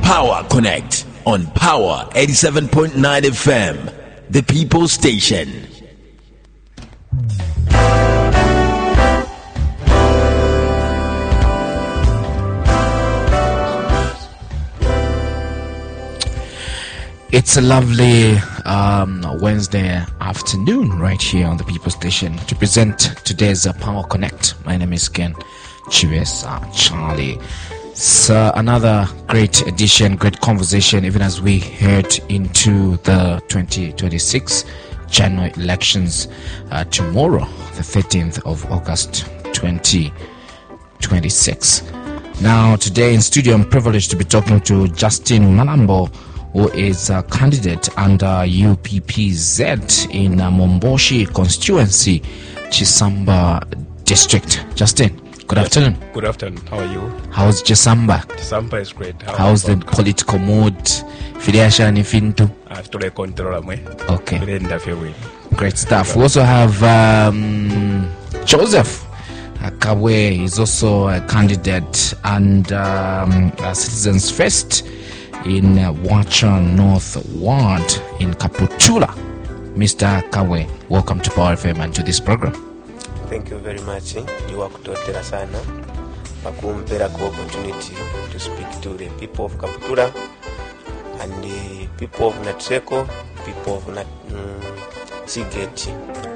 Power Connect on Power 87.9 FM, the People Station. It's a lovely Wednesday afternoon right here on the People Station to present today's Power Connect. My name is Ken Chiwesa Charlie. It's another great edition, great conversation, even as we head into the 2026 general elections tomorrow, the 13th of August 2026. Now, today in studio, I'm privileged to be talking to Justin Malambo, who is a candidate under UPPZ in Momboshi constituency, Chisamba district. Justin, good afternoon. Good afternoon. How are you? How's Chisamba? Chisamba is great. How's the political mood? Filiasha ni fintu? Okay. Great stuff. We also have Joseph Kabwe is also a candidate and Citizens First in Wacha North Ward in Kaputula. Mr. Kawe, welcome to Power FM and to this program. Thank you very much. You are kutotera sana pakumpera ku opportunity to speak to the people of Kaputula and the people of Natseko, people of Sigeti.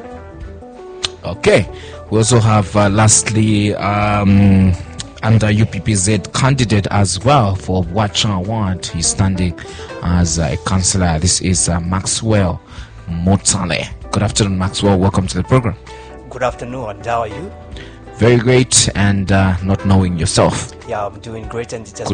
Okay. We also have lastly under UPPZ candidate as well for Wacha Ward. He's standing as a councillor. This is Maxwell Motale. Good afternoon, Maxwell. Welcome to the program. Good afternoon, and how are you? Very great, and not knowing yourself. Yeah, I'm doing great, and it has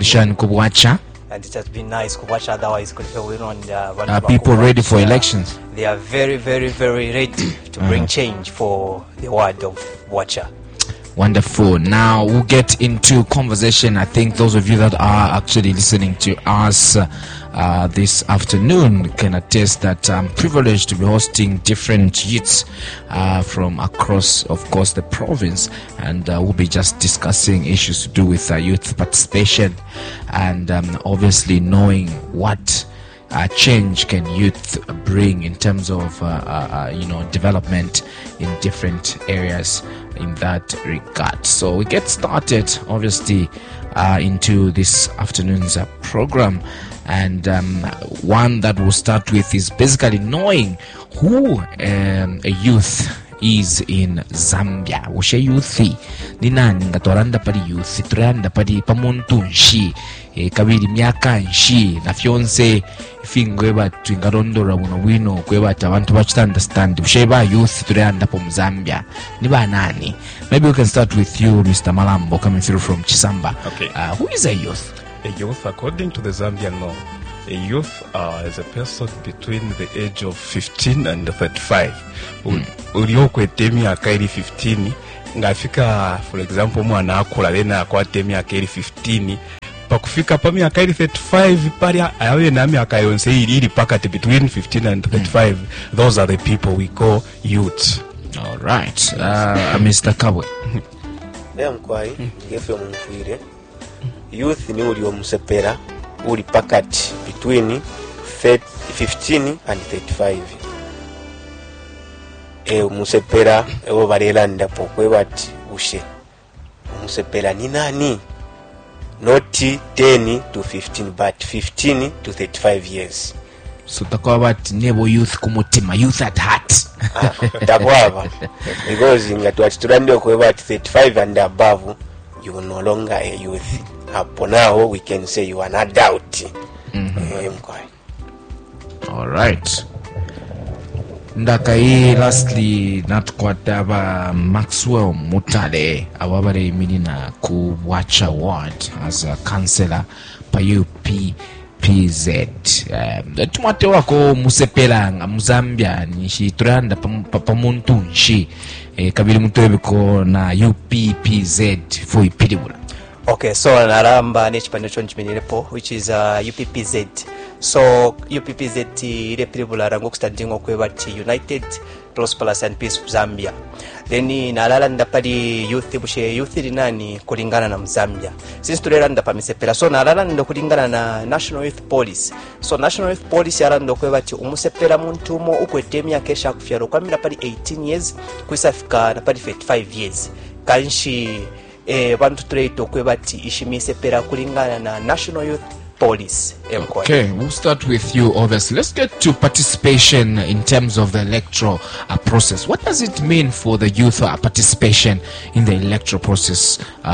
been nice to watch. Otherwise, are people ready for elections? They are very, very, very ready to bring change for the ward of Wacha. Wonderful. Now we'll get into conversation. I think those of you that are actually listening to us this afternoon can attest that I'm privileged to be hosting different youths from across, of course, the province, and we'll be just discussing issues to do with youth participation and obviously knowing what change can youth bring in terms of development in different areas in that regard. So we get started obviously into this afternoon's program, and one that we'll start with is basically knowing who a youth is in Zambia. Ushe youthi ni nani ngatoranda pali youth turanda pali pamuntu nshi kabiri myaka nshi na fyonse fingwe batu ngarondora buno wino kwe batu abantu bachi understand ushe ba youth turanda po Zambia ni ba nani. Maybe we can start with you, Mr. Malambo, coming through from Chisamba. Okay. Who is a youth? A youth, according to the Zambian law, a youth is a person between the age of 15 and 35. Uliokwe temi akairi 15 ngafika, for example, mwana akula lena kwa temi akairi 15 pakufika pa miaka 35 pali ayawe na miaka yonse ili pakati between 15 and 35. Those are the people we call youths. All right. Mr. Kabwe. Mkwai yefe mumfuire. Youth ni uli omusepera uli pakati between 15 and 35. Musepera ewo barelanda pokwe bati ushe. Musepera ni nani? Not 10 to 15 but 15 to 35 years. So takwa bati nebo youth kumutima, youth at heart. Takwaba. Because in turande okwe bati 35 and above, you are no longer a youth. Now we can say you are an adult. All right. Ndakai lastly natkwataba Maxwell Mutale awabare minina ku Wacha Ward as a councillor pa UPPZ. Tumate wako musepela nga Muzambia nishi turanda pamuntu nshi kabili mutwebeko na UPPZ for ipidibula. Okay, so naramba nechipande chonchiminirepo, which is UPPZ. So UPPZ irepiribula rango kustandingo kwebati United Prosperous and Peace Zambia. Then nalalanda pali youth bushe youth linani kulingana na Mzambia. Since tulelanda pa misepela so nalalanda kulingana na National Youth Police. So National Youth Police yarando kwebati umusepela muntu mo ukwetemya kesha kufyaro kwamira pali 18 years kwisafika na pali 35 years. Kanshi bantu tuleito kwebati ishimisepela kulingana na National Youth Police. Okay, we'll start with you, obviously. Let's get to participation in terms of the electoral process. What does it mean for the youth participation in the electoral process?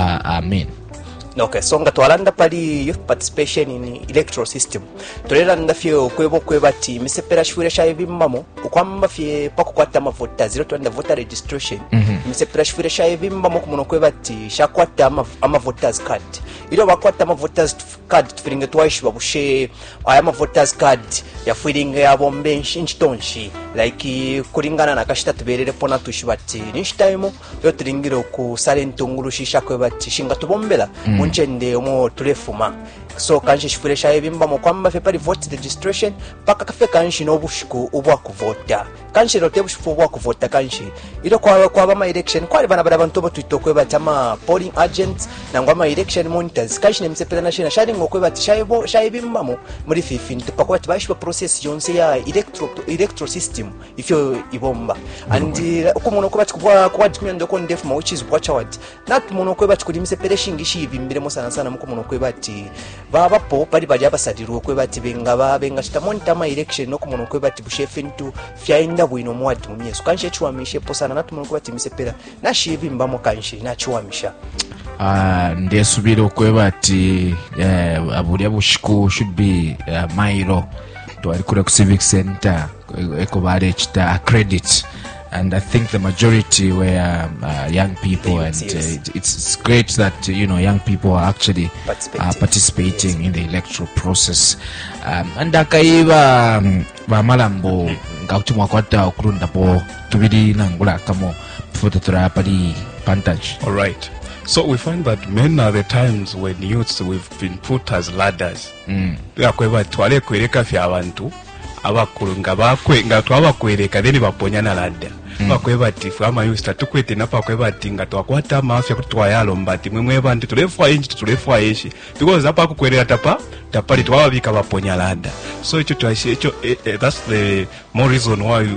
Okay, so nga twalanda pali youth participation in electoral system. Tulelanda fye kwebati misepera shwire sha ebimmamo ukwamba fye pakukwata amavota zero twanda voter registration. Misepera shwire sha ebimmamo kumuno kwebati shakwata voters card. Ilo bakwata voters card tufiringe twaishwa bushe aya voters card yafiringe yabombe nchitonshi like kulingana na kashita tuberere pona tushibati nishitaimo yo turingiro ku salentungulu shisha kwebati shinga tubombela munchende omo tulefuma so kanshi shifuresha ebimba mo kwamba fe pali vote registration paka kafe kanshi nobushiku ubwa kuvota kanshi rote bushifu ubwa kuvota kanshi ilo kwa bama election kwali bana bantu bo twitokwe batama polling agents na ngwa election monitors kanshi nemsepela national sharing okwe bati shayibimba mo muri 15 tupakwa tibashwa process yonse ya electoral system ifyo ibomba and ukumuntu ko bati kwa dikumendo ko ndef which is watch out not muno ko bati kuri misepele shingishi ibimbire mo sana muko ko bati baba po pali bali abasadiro ko bati benga chitamoni tama election no kumuntu ko bati bushefentu fyainda bwino mwadi mu myeso kanshi chuamishe posana natu muno ko bati misepela na shivi mbamo kanshi na chuamisha ndesubira ko bati abuli abushiku should be mairo to ari kure ku civic center eko bare chita credit. And I think the majority were young people, and it's great that young people are actually participating in the electoral process. And akaiba ba malambo ngautumwa kwata okurunda po tubiri nangula kamo fototura pali pantage. All right. So we find that many are the times when youths we've been put as ladders. Yakweba twale kwereka fya abantu abakulu nga twabakwereka then baponyana ladda. Bakweba ati fama yusta tukwete napa kweba ati nga twakwata mafya kutwayalomba ati mwemwe bantu tulefwa eshi because apa kukwerera tapali twababika baponya ladda. So that's the more reason why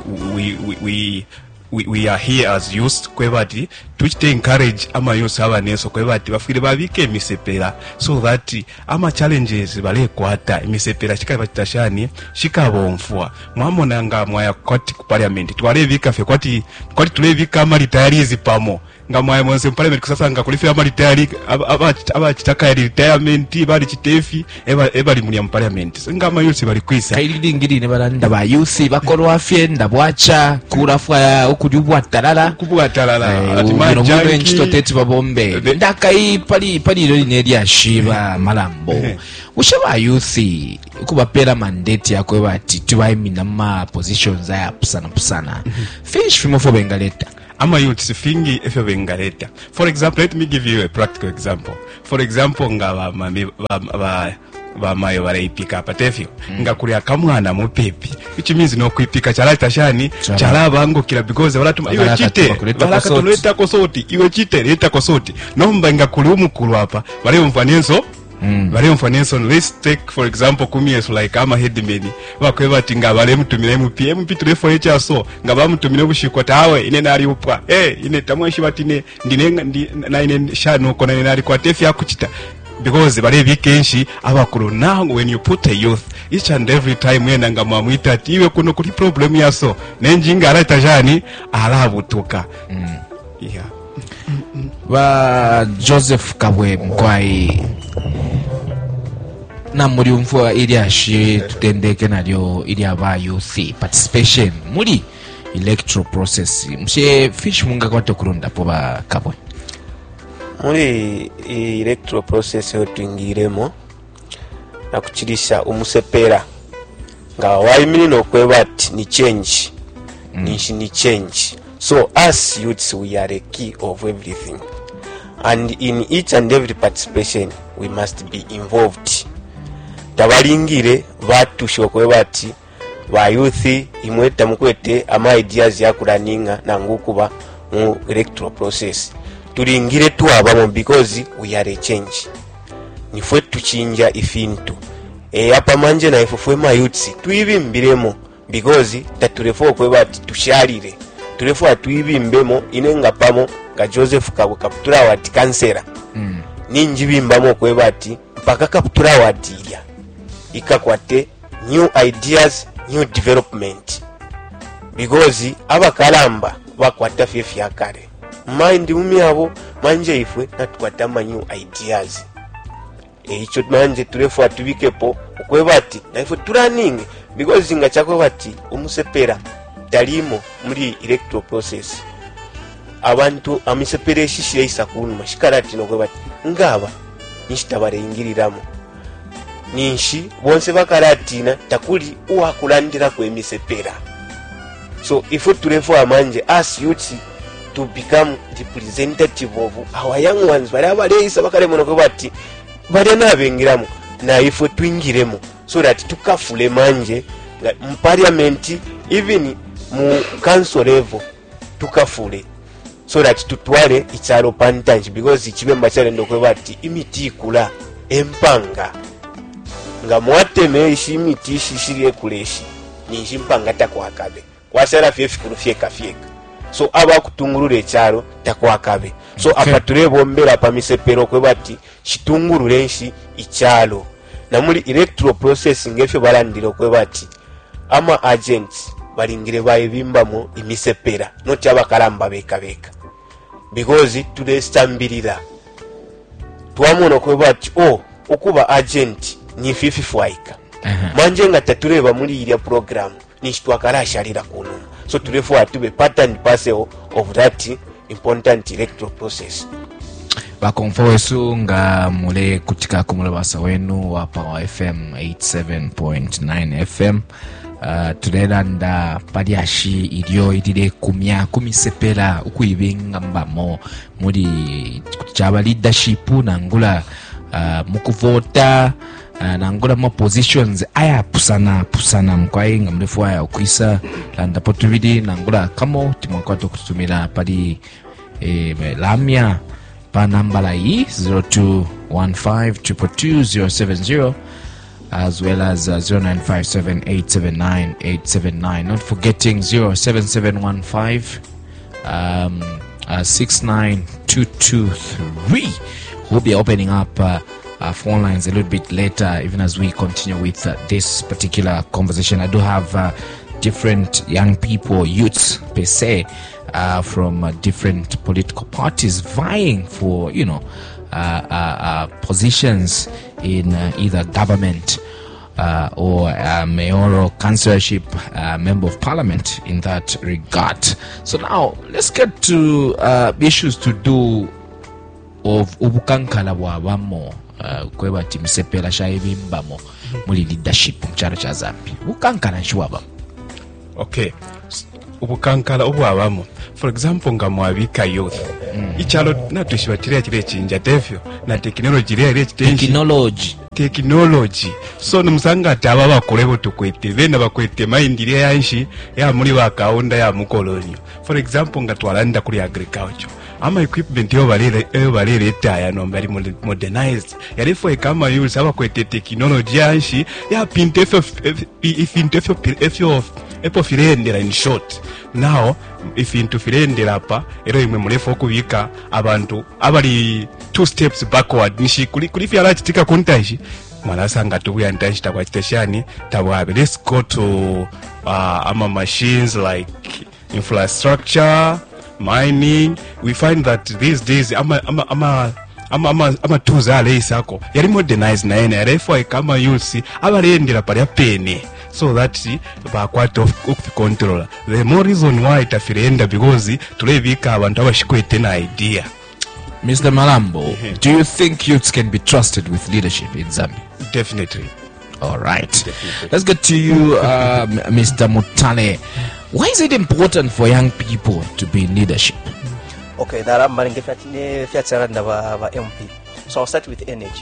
we are here as youth kwebati to encourage ama youth abaneso kwebati bafire babike misepera so that ama challenges bale kwata misepera shikaba kitashani shikabomfwa mwamona nga mwaya kwati ku parliament twalevika fe kwati tulevika ama retirees pamo nga mwaya monse parliament kusasa nga kulifira ama retire aba kitaka retirement bali kitefi ebali muri mu parliament nga ama youth bali kwisa kairidi ngiri ne balanda ba youth bakolwa afyenda bwacha kurafwa okujubwa talala ati majani nchitoteti babombe ndakai pali loli neri ashiba malambo ushaba youth kubapera mandate yakwe bati tubaimina ma positions aya pusana finish fimofo bengaleta ama youth sifingi efyo bengaleta. For example, let me give you a practical example. For example, nga ba mayo barayipika patefyo nga kuri akamwana mu pepi which means no kuipika chalata shani chalaba ngo kila because balatuma iwe chite balakatuleta kosoti iwe chite leta kosoti nomba nga kuri umukuru hapa bale mfanenso let's take for example kumieso like ama headman bakweba ati nga bale mutumire MP tulefo echa so nga bamutumire bushikwa tawe ine nari upwa ine tamweshi batine na ine shano kona nari kwa tefya kuchita because bale bikenshi abakuru. Now when you put a youth each and every time wena nga mwamwita ati iwe kuno kuri problem yaso nenjinga alata jani alabutuka yeah. Ba Joseph Kabwe mkwai na muri umfwa ili ashi tutendeke nalyo ili aba youth participation muri electoral process mshe fish munga kwa tokurunda po ba Kabwe muri electoral process yo tuingiremo na kuchirisha umusepera nga waimini no kwebati ni change ni change. So as youths we are a key of everything, and in each and every participation we must be involved. tabalingire batusha okweba ati ba youth imweta mukwete ama ideas yakulaninga nangukuba mu electoral process tulingire twabamo because we are a change nifwe tuchinja ifintu apa manje na ifufwe mayutsi tuibimbiremo because taturefu okweba ati tushalire turefu atuibimbemo inenga pamo ga Joseph Kaptura wati kansera ninjibimbamo okweba ati mpaka Kaptura wati ilya ikakwate new ideas new development because abakalamba bakwata fefi yakare mind mumyabo manje ifwe natukwata new ideas echo manje turefu atubikepo okweba ati na ifwe turaninge because nga chako bati umusepera dalimo muri electoral process abantu amisepere shishire isakunu mashikarati no kweba ngaba nishitabare ingiriramo ninshi bonse bakaratina takuli uwakulandira kwemisepera. So if we turefu amanje as youth to become the representative of our young ones bari abaleyisa bakaremono ko bati bari nabengiramo na if we twingiremo so that tukafule manje mu parliament even mu council level tukafule so that tutwale ichalo pantanji because ichibemba chale ndokwe bati imiti ikula empanga nga mwateme ishimiti shishiriye kuleshi ninjimpanga takwakabe kwasera fefi kurufyeka fyeka so aba kutungurure charo takwakabe so Okay. apa turebombera pa misepero kwe bati shitungurure nshi ichalo na muri electoral processing efyo balandiro kwe bati ama agents balingire bayibimbamo imisepera not abakalamba beka because tudestambirira twamono kwe bati okuba agent ni fifi fwaika manje nga tatureba muri iriya program nishitwakarashalira kuno so turefu atube part and parcel of that important electoral process. bakonfowesu nga mule kutika kumulabasa wenu wa Power FM 87.9 FM tulelanda paliashi ilio idile kumya kumisepela ukuibenga mbamo muri kuchaba leadership nangula mukuvota nangula ma positions aya pusana mkwai nga mrefu aya ukwisa landa potubidi nangula kamo timwakwato kutumila pali lamya pa nambala hii 0215222070 as well as 0957879879 not forgetting 07715 69223. We'll be opening up phone lines a little bit later, even as we continue with this particular conversation. I do have different young people, youths per se, from different political parties vying for, positions in either government or mayoral councillorship, member of parliament in that regard. So now let's get to issues to do of ubukankala bwabamo kweba timisepela shayibimbamo muri leadership mcharo cha Zambia. Ubukankala nshwaba. Okay, ubukankala obwabamo for example nga mwabika youth ichalo natushibatiria kire chinja devyo na technology ile technology so numusanga taba bakolebo tukwete bena bakwete mindire yanshi ya muri bakaunda ya mukolonyo for example nga twalanda kuri agriculture ama equipment yo balere taya no mbali modernized yarifo kama use abakwete technology yanshi ya pinte efo firendera in short now if into firendera apa ero imwe mulefo kubika abantu abali 2 steps backward nishi kuli fyala kitika kontaji mwanasanga tubuya ntaji takwa kiteshani tabwabe let's go to ama machines like infrastructure mining. We find that these days ama tools ale isako yari modernized na ene yarefo kama yusi abalendera pali apene so that bakwata of control. The more reason why itafirenda because tulebika abantu abashikwete na idea. Mr. Malambo, do you think youths can be trusted with leadership in Zambia? Definitely. All right. Let's get to you, Mr. Mutale. Why is it important for young people to be in leadership? Okay, there are many fiatsaranda ba MP. So I'll start with energy.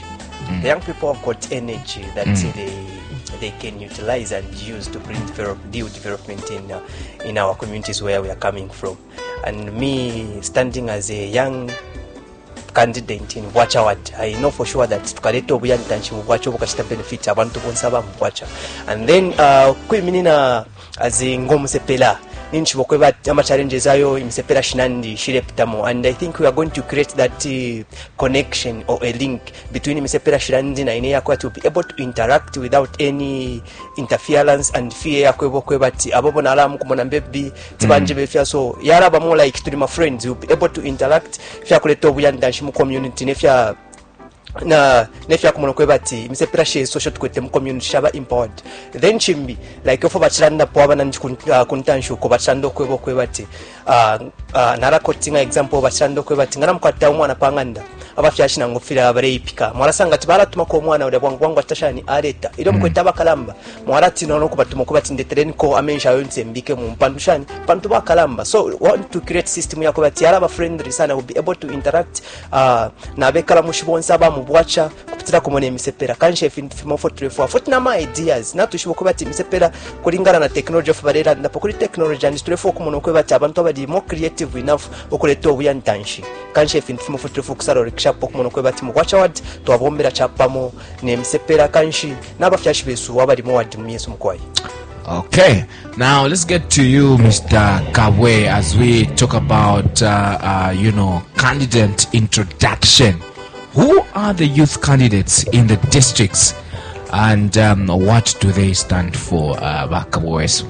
The young people have got energy that they can utilize and use to build development in our communities where we are coming from. And me, standing as a young candidate in Bwacha Ward, I know for sure that tukaleta obuyantanshi mu Bwacha obukashita benefit abantu bonsaba mu Bwacha. And then kwiminina as ngomusepela ninchibokweba ama challenges ayo imisepela shinandi shireptamo, and I think we are going to create that connection or a link between imisepela shinandi na ine yakwa to be able to interact without any interference and fear yakwekweba ti abobo na alamu kumona mbebbi tibanje befya, so yaraba more like to my friends will be able to interact fya kuleta obuyandanshi mu community nefya nefya kumono kwebati imisepela she social tukwete mu community shaba empowered. Then chimbi like ofo bachiranda po abananji kuntanshu ko bachando kwebati nara kotinga example bachando kwebati ngana mkwata umwana panganda abafyashi nangofira abareyipika mwarasanga tibara tumako umwana ule bwangwa tashani areta ilo mkweta bakalamba mwarati no kubatuma kubati ndetereni ko amensha yonse mbike mu mpandushani pantu bakalamba. So want to create system yako bati araba friendly sana will be able to interact na bekala mushibonsa ba mu Bwacha kupitira kumone imisepera kanshe fimo for na my ideas na tushiboko bati imisepera kulingana na technology of barera ndapokuri technology and turefo kumono kwebati abantu abadi more creative enough okuleto obuyantanshi kanshe fimo for kusaro rikishapo kumono kwebati mu Bwacha Ward to abombera chapamo ne imisepera kanshi nabafyashi besu abadi mo ward myeso mkwai. Okay, now let's get to you, Mr. Kabwe, as we talk about candidate introduction. Who are the youth candidates in the districts, and what do they stand for, Bakabwesu?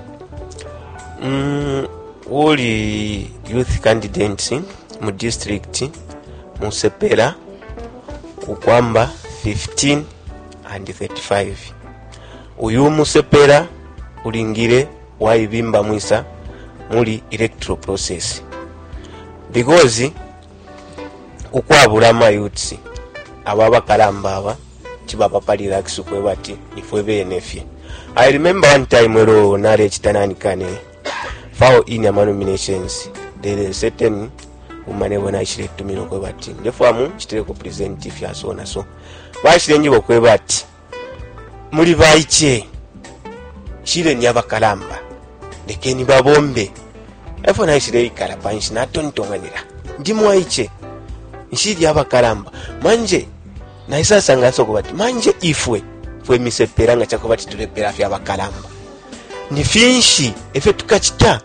Uli youth candidates mu district Musepera ukwamba 15 and 35. Uyu Musepera ulingire waibimba mwisa muli electoral process because ukwabula amayuths ababa kalamba aba kibaba palira kisukwe bati ifwe benefye. I remember one time wero nare kitananikane fao in ama nominations there is certain umane bona ishire tumino kwe bati ndefamu kitire ko present if yasona so bashirenje bokwe bati muri baiche shire nyaba kalamba lekeni babombe efo na ishire ikala panshi na tontonganira ndimwaiche nshidi abakalamba manje na isasa ngaso kubati manje ifwe misepera nga chakubati tulepera fya abakalamba ni finshi efe tukachita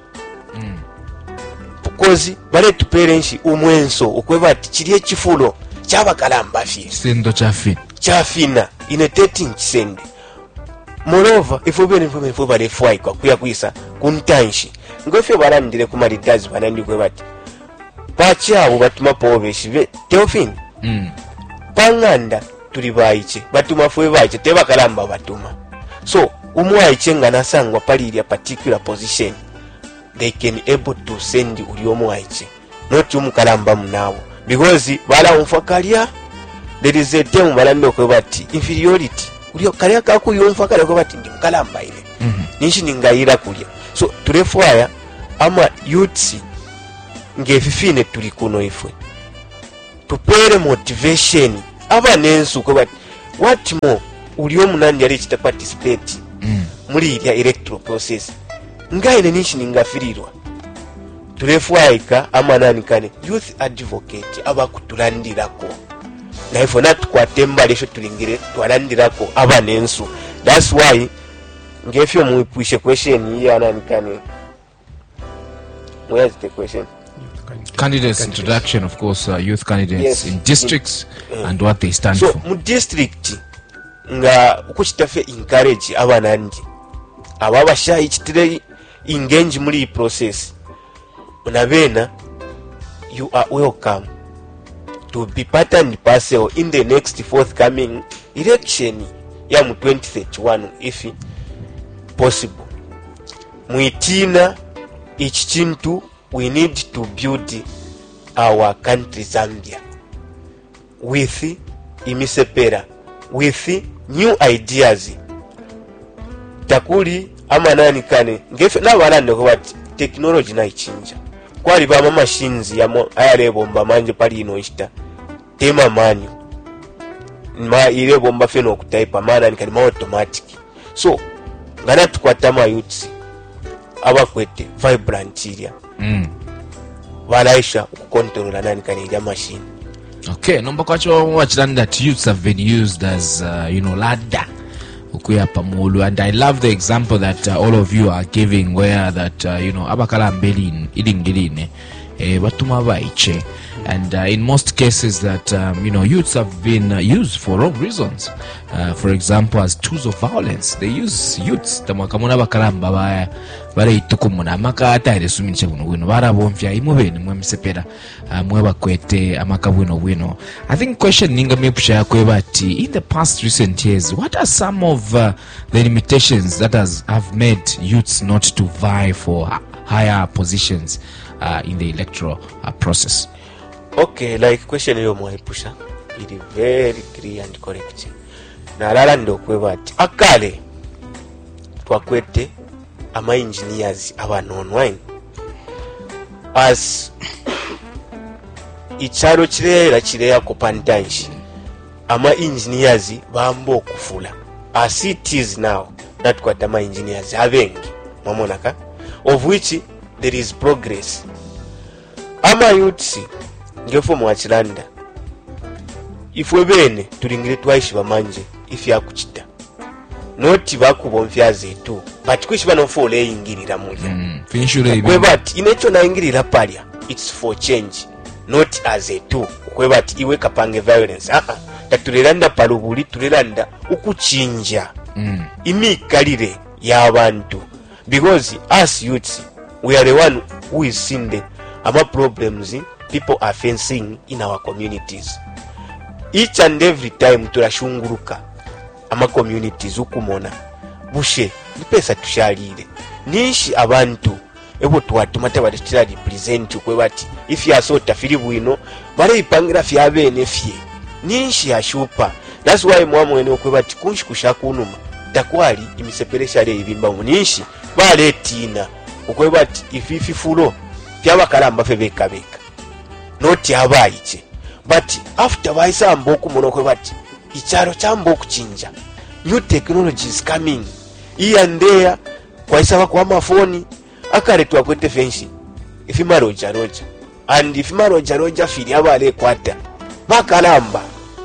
because bale tuperenshi umwenso okwebati kiri ekifulo kyabakalamba fye sendo chafina ineteting sende moreover ifwe bale fwai kwa kuyakwisa kuntanshi ngofyo balandire kumalidazi banandi kwebati pachawo batuma pobeshive teofini panganda tuli baiche batuma fwe baiche tebakalamba batuma, so umwaiche nga nasangwa palirya particular position they can able to send uli omwaiche not umukalamba munawo because bala umfakalya there is a term balando ko bati inferiority uli kalya kako yumfakalya ko bati ndimkalamba ile nishi ningaira kulya. So turefwaya ama youths ngefifine tuli kuno ifwe tupere motivation abanensu ko bati what more uli omunandi ali kita participate muri ya electoral process ngaine nishi ningafirirwa turefwaika ama nani kane youth advocate abakutulandirako na ifo natukwatemba lesho tulingire twalandirako abanensu. That's why ngefyo muipushe question ya nani kane where's the question? Candidates introduction, of course, youth candidates, yes, in districts and what they stand so, for. So mu district nga ukuchitafe encourage abanandi ababa shayi chitire engage muri process unabena you are welcome to be part and parcel in the next forthcoming election ya mu 2031 if possible. Muitina each chintu we need to build our country Zambia with imisepera with new ideas takuli ama nani kane ngefe nabalande ko bati technology na ichinja kwali ba machines ya ayalebomba manje pali ino ishita tema manyo ile bomba feno okutaipa maana nikali ma automatic so ngana tukwata ma youths abakwete vibrant area balaisha kukontrola nani kali ya machine. Okay, number kwacho wachilani that youths have been used as ladder ukuya pamulu, and I love the example that all of you are giving where that abakala mbelin idingiline batuma baiche. And in most cases that youths have been used for wrong reasons. For example, as tools of violence, they use youths. Tamakamuna bakalamba ba bare itukumuna makata ire suminche buno bara bomfya imubeni mwemsepera mweba kwete amakabwino bwino. I think question ninga mepusha yakwe bati in the past recent years, what are some of the limitations that have made youths not to vie for higher positions in the electoral process? Okay, like question hiyo mwaipusha it is very clear and correct. Na lala ndo kweba ati akale twakwete ama engineers abana online as icharo chirera kupantanshi ama engineers bambo okufula as it is now that kwata ama engineers abengi mamonaka of which there is progress. Ama youths ngefo mwachilanda ifwe bene tulingire twaishi bamanje ifi yakuchita noti bakubomfya zetu but kwishiba no for ingirira mulya finishure ibi kwebati inecho na ingirira palya it's for change not as a two kwebati iwe kapange violence tatulelanda palubuli tulelanda ukuchinja imikalire y'abantu because as youths we are the one who is seeing the ama problems people are facing in our communities. Each and every time turashunguruka ama communities ukumona bushe nipesa tushalire nishi abantu ebo twatumata baditira represent kwebati if ya sota fili bwino bare ipangira fya bene fye nishi ashupa. That's why mwamwene okwebati kunshi kushakunuma takwali imiseperesha le ibimba munishi bale tina okwebati ififi fulo fyaba kalamba febeka noti abayiche but after baisa mboku monokwe bati icharo chambo kuchinja new technology is coming here and there kwaisa kwa mafoni akaletwa kwete fenshi ifima roja and ifima roja fili abale kwata bakalamba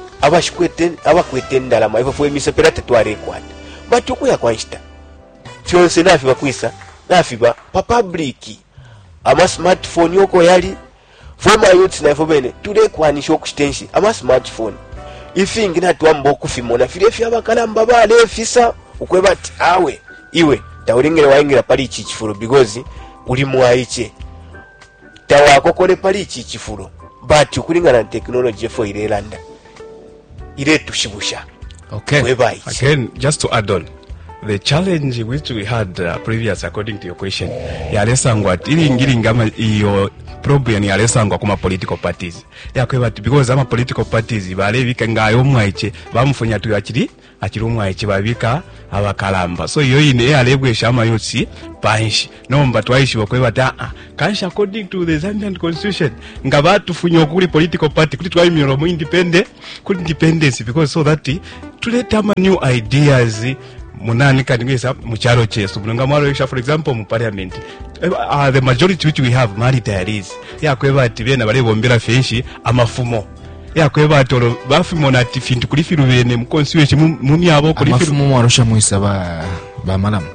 abakwete ndalama ifo fwe misepera tetware kwata but ukuya kwanshita fyonse nafi bakwisa nafi ba public ama smartphone yoko yali Foma youths na fobene tule kwanisha okushitenshi ama smartphone ifingi natwamba okufimona file fyabakalamba bale fisa ukwebati awe iwe tawulingire waingira pali ichi chifulo because uli mwaiche tawakokole pali ichi chifulo but ukulingana na technology fo ilelanda ile tushibusha. Okay, again just to add on the challenge which we had previous according to your question yalesangwa ilingiringama iyo problem yalesangwa kuma political parties yakwebati because ama political parties balebika ngayo mwaiche bamufunya tu akiri umwaiche babika abakalamba so iyo ine yalebwesha ama yotsi banshi nomba twaishi bakwebata kansha according to the Zambian constitution ngabatu funya okuli political party kuti twayimiro mu independence because so that tuleta new ideas munani kaningisa mucharo cheso munanga mwaro yisha for example mu parliament the majority which we have mali retirees yakwebati bena bale bombera fenshi amafumo yakwebati olo bafumo na tifintu kuli firu bene mu constitution mumi abo kuli firu amafumo mwarosha muisa ba malamu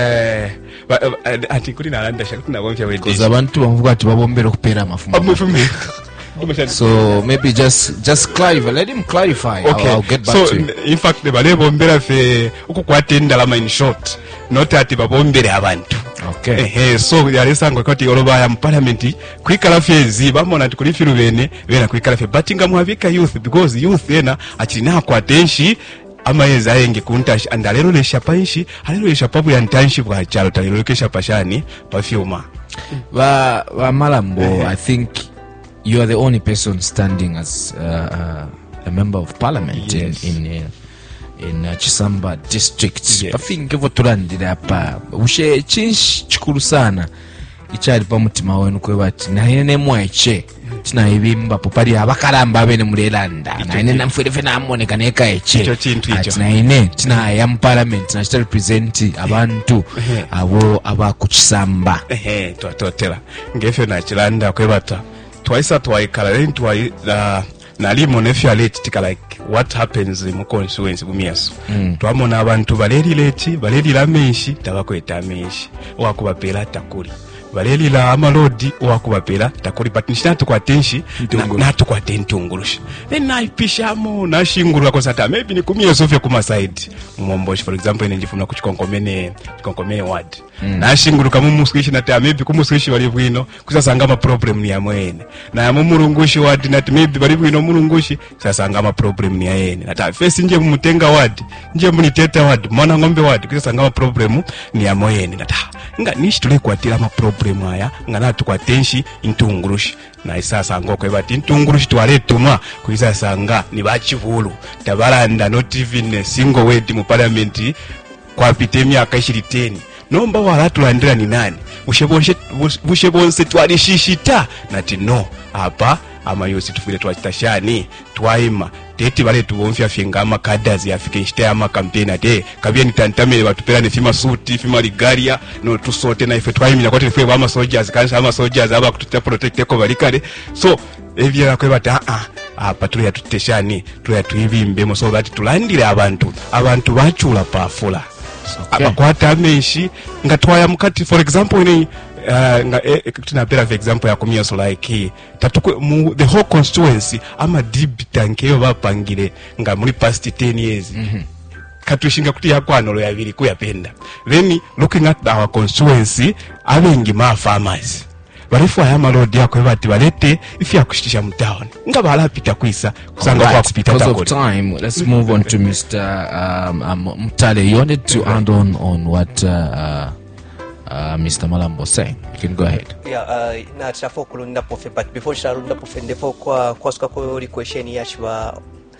ati kuli nalanda shakati na wamfya wedi koza abantu bamuvuga ati babombera kupera amafumo so maybe just clarify, let him clarify. Okay. I'll get back so, to you. In fact the bale bombera fe ukukwate ndalama in short not ati babombere abantu. Okay. So yalesangwa kati oloba ya parliament kwikala fezi bamona ati kulifiru bena kwikala fe batinga muhabika youth because youth ena achina kwa tenshi ama yeza yenge kuntashi andalero le shapanshi halero le shapabu ya ntanshi kwa chalo talero ke shapashani pa fiuma Ba Malambo, I think you are the only person standing as a member of parliament. Yes. in Chisamba district. Yes. I think hivyo tulandira hapa ushe chikuru sana ichari pa mutima wenu kwebati na yene mwache tina ebimba popali abakalamba abene mulelanda naine namfwerefe namoneka neka eche tina ya parliament na chita represent abantu abo abakukisamba twatotera ngefyo nakilanda kwebata twaisa twaikala then nali monefya late tika like what happens mu constituency bumiaso twamona abantu balelira menshi tabakweta menshi wakubapela takuli balelira amalodi wakubapela takuli but nishatu kwa tenshi natu kwa tentungurusha then naipishamo nashingurwa kwa sata maybe ni kumieso fya kuma side mwomboshi for example njifuna kuchikonkomene ward nashinguruka mu muswishi nata maybe kumuswishi bali bwino kusasanga ama problem ni amwene na mumurungushi ward nati maybe bali bwino murungushi kusasanga ama problem ni yene nata face nje mumutenga ward nje muniteta ward mwana ngombe ward kusasanga ama problem ni amwene nata nga nishitule kwatira ama problem aya nga natu kwa tenshi intungurushi na isasa ngoko ebati intungurushi twaletuma kuisasanga ni bachivulu tabalanda not even a single word mu parliament kwa pitemia akashiri 10 nomba walatulandira ni nani bushebonse twalishishita nati no apa amayosi tufile twachitashani twaima teti bale tubonfya finga amakadazi afike nshite ama campaign ate kabye nitantamele batupera ne fima suti fima ligaria no tusote na ife twaimira kwate fwe bama soldiers kansa ama soldiers aba kututa protect ko balikale so evyera kwe bata apa tuli yatuteshani tuli yatuivimbe mo so that tulandire abantu bachula pafula abakwata menshi ngatwaya mukati for example ni tunapera for example ya kumia so like tatukwe the whole constituency ama dibitankeyo bapangire nga muri past 10 years katushinga kuti yakwanolo yabiri kuyapenda then looking at our constituency abengi ma farmers barifu aya malodi yako bati balete ifi yakushitisha mtown nga balapita kwisa kusanga kwa kupita because of time. Let's move on to Mr. Mtale. You wanted to add on what Mr. Malambo saying. You can go ahead. Yeah, na chafo kulunda pofe, but before sharunda pofe ndefo kwa suka ko question yachwa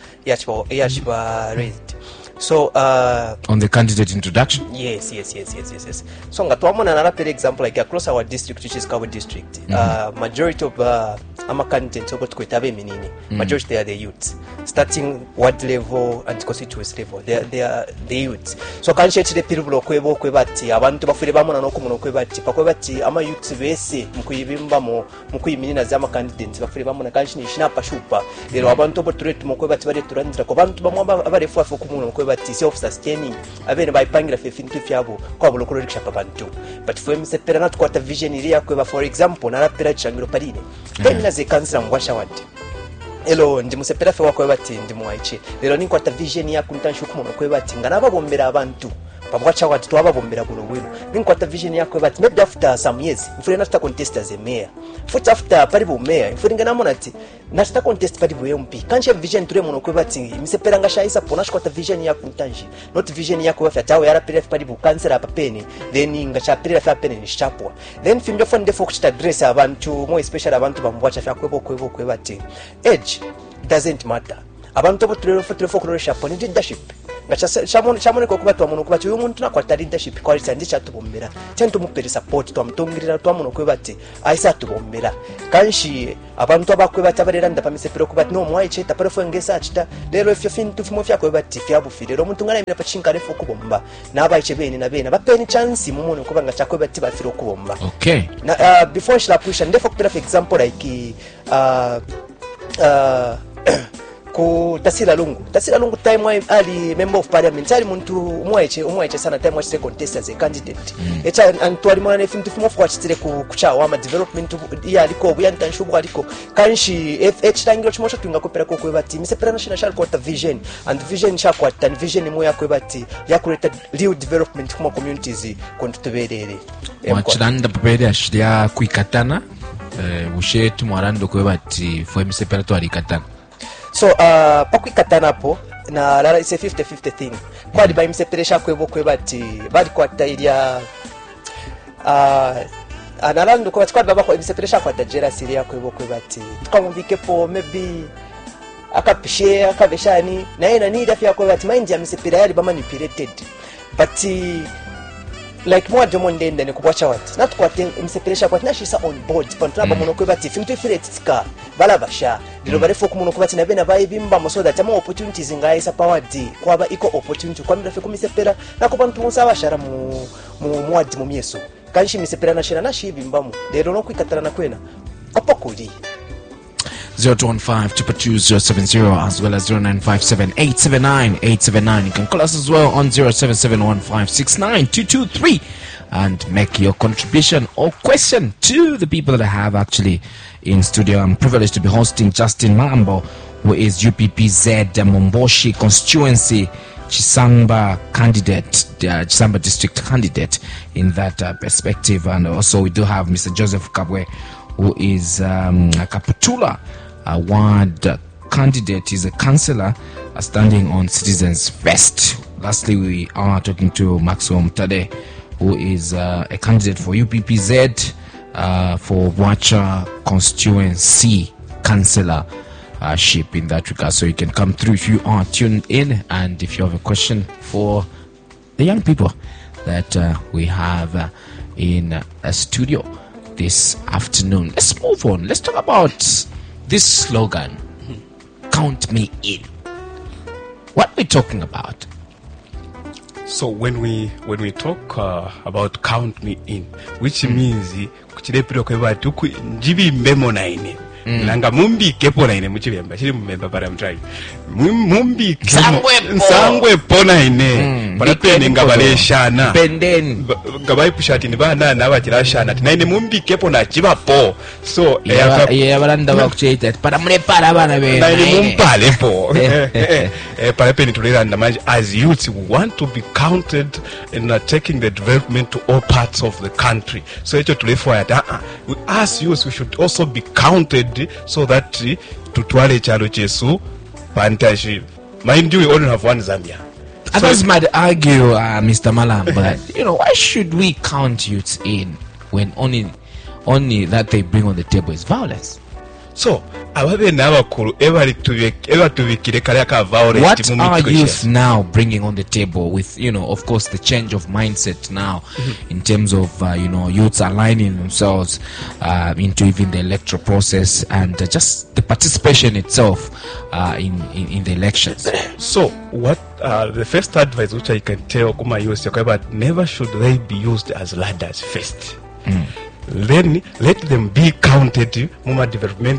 raised. So on the candidate introduction. Yes. So ngatwamona another example like across our district, which is Kawe district. Majority of ama candidates obo tukwetabe minini. Majority they are the youths. Starting ward level and constituency level. They are the youths. So kansheti the people okwebo kwebati abantu bafire bamona no kumuno kwebati pakwebati ama youths bese mukuyibimba mukuyiminina zama candidates bafire bamona kanshini shinapa shupa. Lero abantu obo turete mukwebati bari turandira ko bantu bamwamba abarefu afu kumuno kwebati self sustaining abene bayipangira fefintu fyabo kwa bulokolo likishapa bantu but for msepera not kwata vision iri yakwe for example narapera changiro parine then ze kansila ngwasha wadi elo ndi musepera fe wakwe bati ndi muwaiche lero ni kwata vision yakuntanshuku muno kwebati ngana babombera abantu pabwacha wati twababombera buno bwino ninkwata vision yakwe bati maybe after some years mfure nafta contest as a mayor foot after paribu mayor mfure ngana monati nafta contest paribu MP kanche vision ture muno kwe bati misepera ngashaisa ponash kwata vision yakuntanji not vision yakwe bati tawe yara pere paribu kansera papeni then ngachapira fa pene ni chapwa then fimbe fonde fokchita dress abantu more especially abantu bambwacha kwe bati age doesn't matter abantu boturero fokuroresha poni leadership chamone ko kubatwa muno kubati uyu muntu nakwata leadership quality ndi chatubombera cyento mupere support twamutongirira twamuno kwebati aisa tubombera kanshi abantu abakwe batabarera ndapamise kubati no mwayiche taparefo ngesa achita lero ifyo fintu fimo fyakwe bati fyabufire ro muntu ngana imira pachinkare fo kubomba nabayiche bene na bene bapeni chance mumono kubanga chakwe bati bafiro kubomba okay na before shila pusha ndefo kupera for example like ku Tasila Lungu time ali member of parliament ali muntu umwaiche sana time wa contest as a candidate echa antwali mwana ne fintu fimo kwa chitire kuchawa ama development ya aliko buyanta nshubu aliko kanshi FH tangiro chimosho tunga kopera ko kwebati misepera national quarter vision and vision cha quarter vision moya kwebati ya kuleta real development kuma communities kontuberere mwachiranda papere ashya kuikatana ushetu mwarando kwebati fo misepera to alikatana. So pakwikatana po na lala is a 50-50 thing kwadi ba imseperesha kwebo kwebati bali kwata ilia analando kwati kwadi baba kwa imseperesha kwata jera siria kwebo kwebati tukamubike po maybe akapishe akabeshani na yena ni dafi kwebati mind ya msepera yali ba manipulated but like mwadde mondende ne kubwacha wat natukwate mseperesha kwati nashisa on board pantraba muno kwebati fintu fire tsika balabasha lero barefo ku muno kubati nabena bayibimba mo so that ama opportunities ngaisa power d kwaba iko opportunity kwamira fe kumisepera nako bantu musaba shara mu mwadde mu myeso kanshi misepera na shira nashibimbamo lero no kwikatana na kwena kopokuli 0215-222-070 as well as 0957-879-879. You can call us as well on 0771569223 and make your contribution or question to the people that I have actually in studio. I'm privileged to be hosting Justin Mambo, who is UPPZ Momboshi constituency Chisamba candidate, Chisamba district candidate in that perspective. And also we do have Mr. Joseph Kabwe, who is Kaputula ward candidate. Is a councillor standing on Citizens First. Lastly, we are talking to Maxwell Mtade, who is a candidate for UPPZ for Wacha constituency councillorship in that regard. So you can come through if you are tuned in, and if you have a question for the young people that we have in a studio this afternoon. Let's move on. Let's talk about this slogan, count me in. What are we talking about? So when we talk about count me in, which means kuchirepiro kweba tuku njibi memo naine nanga mumbi kepo naine muchibemba chiri mumemba para mtrai mumbi sangwe pona ine para pene ngabale shana Benden ngabai pushati ni bana nabachira shana naine mumbi kepo na chibapo so ya baranda bakuchita para mrepara bana be naine mumpale po para pene tulera ndamaji as youths we want to be counted in taking the development to all parts of the country. So echo tulefwa ya as youths we should also be counted so that tutwale chalo chesu pantashi. Mind you, we only have one Zambia. Others might argue, Mr. Malam, but why should we count youths in when only that they bring on the table is violence? So ababe n'abakuru ever tubikire kale ka violence. What are youth now bringing on the table with of course the change of mindset now in terms of youths aligning themselves into even the electoral process and just the participation itself in the elections? So what the first advice which I can tell kuma youth about, never should they be used as ladders first. Then let them be counted muma development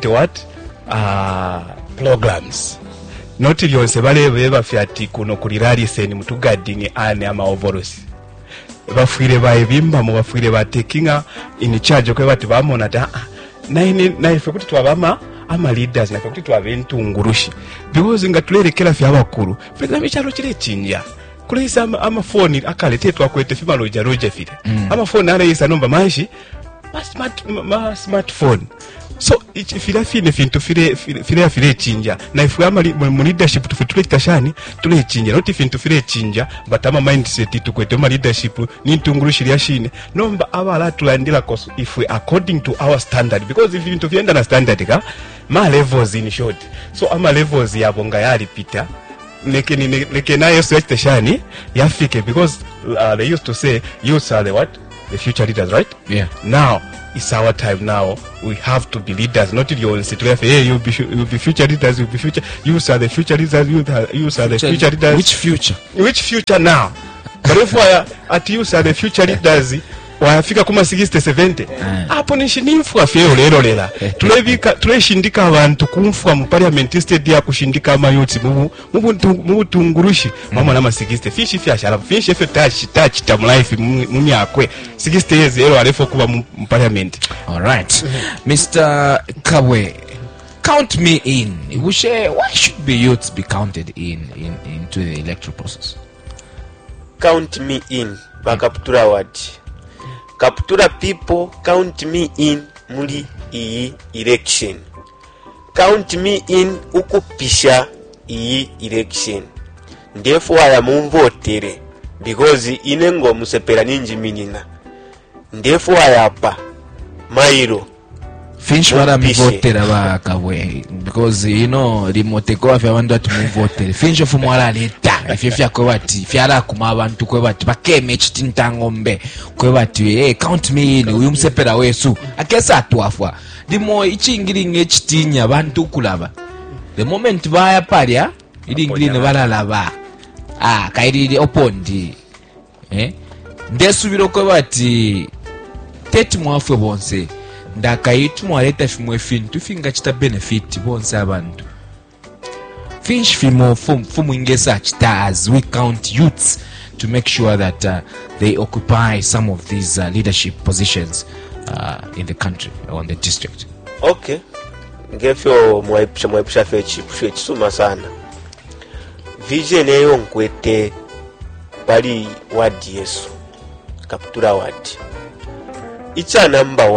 programs. Not yonse bale bafyati kuno kulirali seni mutugadinge ane ama ovorosi bafwire bayibimba mu bafwire batekinga in charge kwe bati bamona ta naife kuti twabama ama leaders naife kuti twabentungurushi because ngatulerekera fya bakuru feza michalo kire chinja kulisa ama phone akalete twakwete fima loja fire ama phone ala isa nomba manshi smartphone. So ifira fine fintu fire chinja na ifuyama mu leadership tufutule kitashani tule chinja not fintu fire chinja but ama mindset tukwete ma leadership ni tungurushiri yashine nomba abala tulandira koso if we according to our standard, because if fintu fienda na standard ka ma levels in short, so ama levels yabonga yali pita leke na yesu kitashani yafike, because they used to say youths are the future leaders, right? Yeah. Now it's our time. Now we have to be leaders, not your institute. Hey, you'll be future leaders. You'll be future. You are the future leaders. You are the future leaders. Which future? Which future now? But if at you are the future leaders, wafika kuma 60-70 hapo nishinimfwa feo lero lela tuleshindika abantu kumfwa mu parliament state ya kushindika amayoti mu tungurushi mama na 60 fishi fya shala fishi fe touch tam life mumi akwe 60 years ero alefo kuba mu parliament. All right. Mr. Kabwe, count me in. Why should be youths be counted into the electoral process? Count me in. Bakaptura word. Kaptura people, count me in muri iyi election. Count me in ukupisha iyi election. Therefore I am votere because inengo musepera ninji minina. Therefore I apa mairo Finch baramuvotera bakabwe because you know remote ko afya abantu atumuvotera Finch of mwala leta ifya ko bati fyara kuma abantu ko bati bakeme ekitintangombe ko bati count me in uyu musepera wesu akesa atwafwa dimo ichingiri ekitinya abantu kulaba the moment baya palya iringiri ne balalaba kairiri opondi ndesubiro ko bati tete mwafwe bonse ndakaitu mwaleta fimwe fintu finga chita benefit bonse abantu Finch fimo fumu ingesa chita as we count youths to make sure that they occupy some of these leadership positions in the country or in the district. Okay, ngefyo mwaipisha fechi suma sana vision eyo nkwete bali wadi Yesu Kaptura wadi it's a number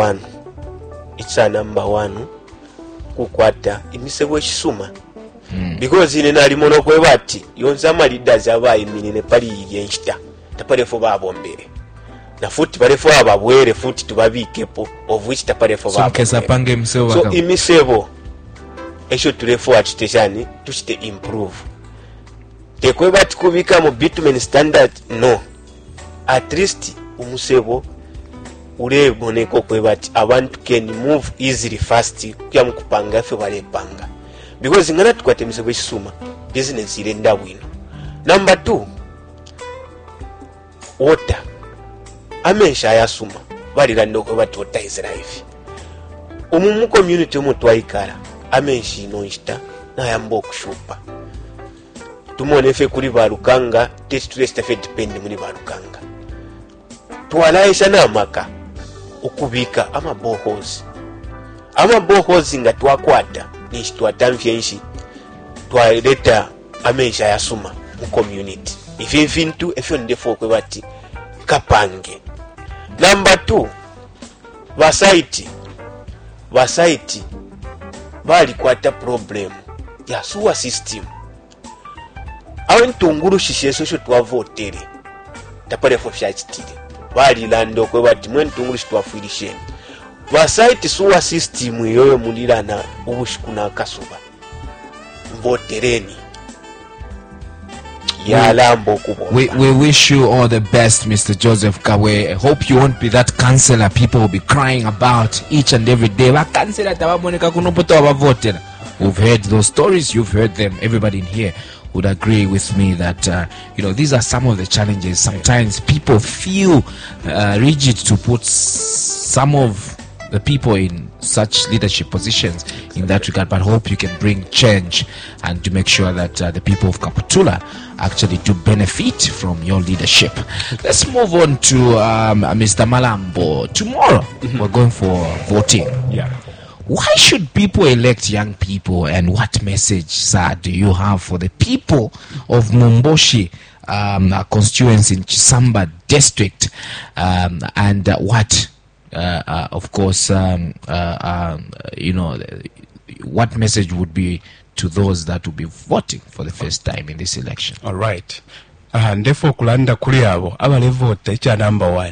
one kukwata imisebo ekisuma because ine nali mono kwe bati yonza leaders abayimirire pali yenchita tapalefo babombere na futi balefo ababwere futi tubabikepo of which tapalefo babombere so imisebo esho tulefo atuteshani tuchite improve tekwe bati kubika mu bitumen standard no at least umusebo uleboneko kwe bati abantu can move easily fast kya mukupanga fe balepanga because ngana tukwate misebo ekisuma business ile ndabwino. Number 2 water amesha yasuma balira ndoko bati water is life mu community omutwaikara amenshi nonchita na yambo okushupa tumone fe kuli balukanga test fe depend muni balukanga twalaisha namaka okubika amabohozi nga twakwata nishi twatamfyenshi twaleta amesha yasuma mu community ifintu efyo ndefo kwe bati kapange. Number 2 basaiti bali kwata problem ya sewer system awentunguru shisheso sho twavotere tapale fo fyachitire bali lando kwe bati mwentunguru shitwafuirishe basaiti sewer system yoyo mulirana ubushikuna kasuba votereni. We wish you all the best, Mr. Joseph Kawe. I hope you won't be that councillor people will be crying about each and every day. We've heard those stories, you've heard them. Everybody in here would agree with me that these are some of the challenges. Sometimes people feel rigid to put some of the people in such leadership positions in that regard, but hope you can bring change and to make sure that the people of Kaputula actually do benefit from your leadership. Let's move on to Mr. Malambo. Tomorrow we're going for voting. Yeah. Why should people elect young people, and what message, sir, do you have for the people of Momboshi constituency in Chisamba district, and what of course what message would be to those that will be voting for the first time in this election? All right. Therefore kulanda kuli abo abale vote echa number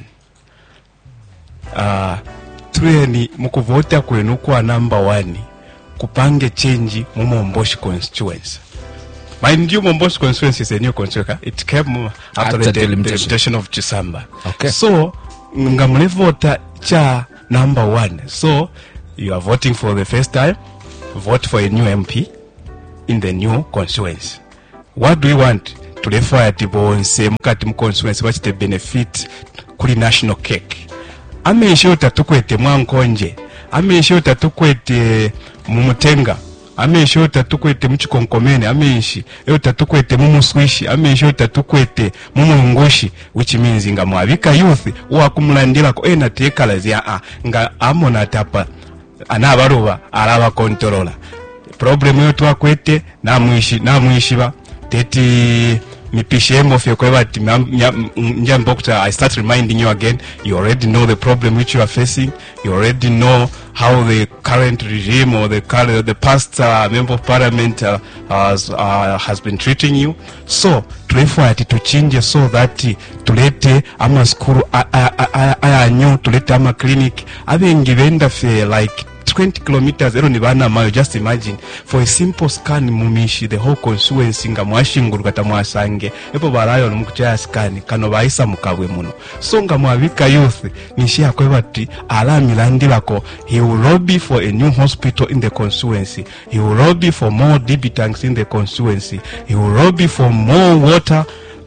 1 tueni mukuvota kwenu kwa number 1 kupange change mu Momboshi constituency. Mind you, Momboshi constituency is a new constituency. It came after the delimitation of Chisamba. Okay. So ngamule vota cha number 1. So you are voting for the first time. Vote for a new MP in the new constituency. What do we want? To refer at the bonse mukati mu constituency watch the benefit kuli national cake. Amenshi otatukwete mwankonje, amenshi otatukwete mumutenga, amenshi otatukwete muchikonkomene, amenshi otatukwete mumuswishi, amenshi otatukwete mumulungoshi, which means nga mwabika youth uwakumulandila ko ena tekalazi nga amona tapa anabaruba alaba kontrola. Problem yo twakwete namwishiba teti mipishemo fye kwa bati njambokta. I start reminding you again, you already know the problem which you are facing. You already know how the current regime or the past member of parliament has been treating you. So tulefo to change so that tulete ama skuru ayanyo tulete ama clinic abengibenda fe like 20 kilometers ero ni bana mayo. Just imagine for a simple scan mumishi the whole constituency nga mwashingurwa tamwasange epo barayo mukuchaya scan kano baisa mukabwe muno. So nga mwabika youth nishi yakwe bati alamilandi bako he will lobby for a new hospital in the constituency, he will lobby for more DB tanks in the constituency, he will lobby for more water,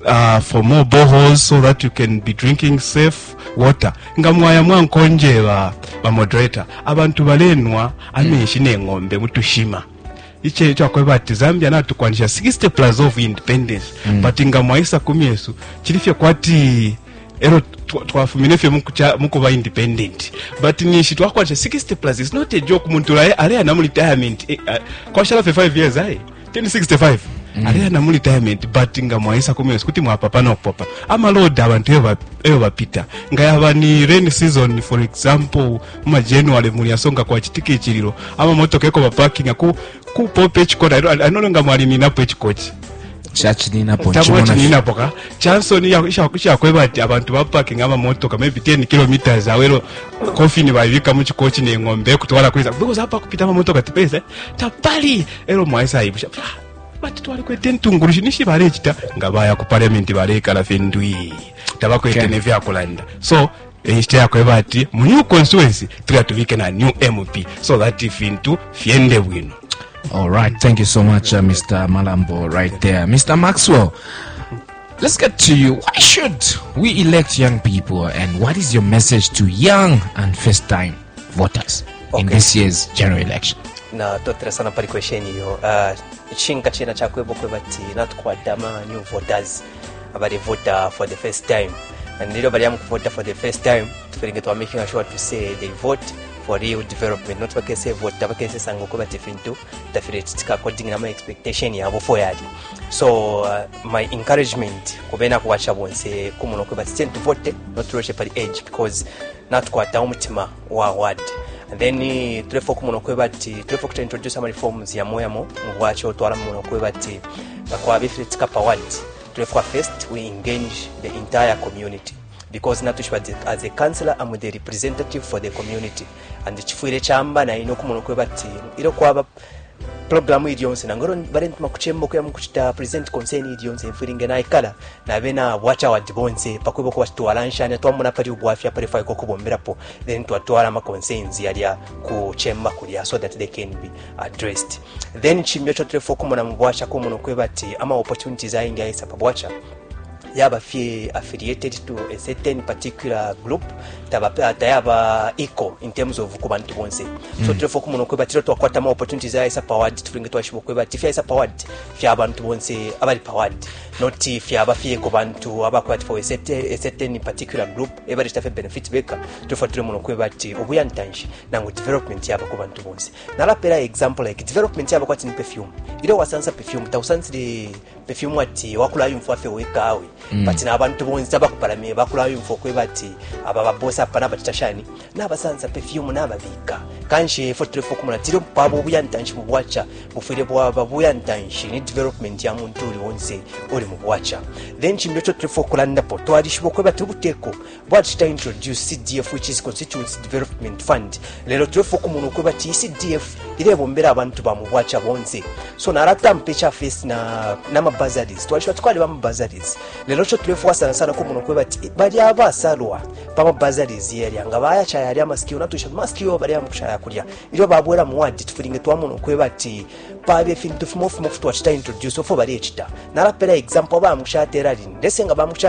for more boreholes so that you can be drinking safe water. Nga mwaya mwankonje ba moderator abantu balenwa amenshi n'engombe mutushima iche chakwe bati Zambia natukwanisha 60 plus of independence but nga mwaisa kumyesu chilifye kwati ero twafuminefye mukuba independent but nishi twakwanisha 60 plus is not a joke. Muntu ale na mu retirement kwa shala 5 years 1065 ale na mu retirement but nga mwaisa kumyesu kuti mwapapa no popa amaload abantu eyo bapita nga yabani rain season for example mu January muri yasonga kwa kitiki kiriro ama motoka eko ba parking ku pope chikoda anonga mwali ninapo chikochi church ninapo ka chanson ya kweba ati abantu ba parking ama motoka maybe 10 kilometers awero coffee ni bayika mu chikochi ne ngombe kutwala kwiza because hapa kupita ama motoka tipese tapali ero mwaisa ibusha but twali kwete ntungurishi nishi barechita nga baya ku parliament barekala fendui tabakwete ne vyakulanda. So instead yakweba ati mu new constituency tuyatuvike na new MP so that if into fiende bwino. All right, thank you so much, Mr. Malambo, right there. Mr. Maxwell, let's get to you. Why should we elect young people, and what is your message to young and first-time voters in this year's general election? Na totera sana pali question hiyo. Chinka chena chakwebo kwebati natukwadama new voters abali vote for the first time. And nilo bali vote for the first time. Tufiringe to making sure to say they vote for real development, not bakese vote bakese sango ko batifintu tafireti tika according na my expectation yabo for yali. So my encouragement kubena kuwacha bonse kumuno ko batitend to vote not to rush pali age because not kwata umutima wa ward. And then tulefo kumuno ko bati tulefo to introduce some reforms ya moyamo mwacho twala muno ko bati bakwa bifireti ka ward. Tulefo first we engage the entire community. Because natushwa as a councillor I'm the representative for the community and chifuire chamba na ino kumuno kwebati ilo kwaba program idionse nangoro barent makuchembo kwa mkuchita present concern idionse mfuringe na ikala na bena wacha wadibonse pakwebo kwa tuwalansha na twamuna pali ubwafya pali fai kokubombera po then twatwala ma concerns yalia ku chemba kulia so that they can be addressed. Then chimyo chotre fokumona mbwacha kumuno kwebati ama opportunities ainga isa pabwacha yaba fie affiliated to a certain particular group tayaba equal in terms of kubantu bonse. So therefore kumuno kweba tiro twakwata ma opportunities ya isa powered tufinge twashibo kweba tifya isa powered fya abantu bonse abali powered not fya abafie kubantu abakwati for a certain particular group eba restafe benefit beka therefore tiro muno kweba ti obuyantanshi nango development yaba kubantu bonse nalapera example like development yaba kwati ni perfume ilo wasansa perfume tawusansire perfume ati wakulayo mfafe wekawe but na abantu bonse abakupalamye bakulayo mfokwe bati aba bosa pana batashani nabasanza perfume nababika kanshi fotrefo kumuna tiro pabo buyantanshi bubwacha bufire bwa babuyantanshi ni development ya muntu uri wonse uri mubwacha then chimbe chotrefo kulanda po twali shibokwe bati buteko bwati ta introduce CDF which is constituency development fund lero trefo kumunu kwe bati CDF ile bombera abantu bamubwacha bonse so narata mpecha face na mabazaris twali twali ba mabazaris lero chotrefo sana kumunu kwe bati bali abasalwa pama bazaris yeri anga baya cha yari amaskio natusha maskio bali amukushaya kulya ilo babwera muwadi tufiringe twamuno kwe bati pabe fintu fumofu twachita introduce ofo bali echita narapera example ba amukushatera lini lesenga ba